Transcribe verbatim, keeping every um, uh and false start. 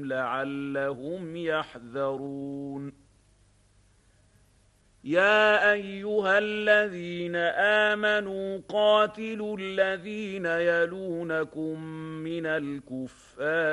عليهم لعلهم يحذرون يا أيها الذين آمنوا قاتلوا الذين يلونكم من الكفار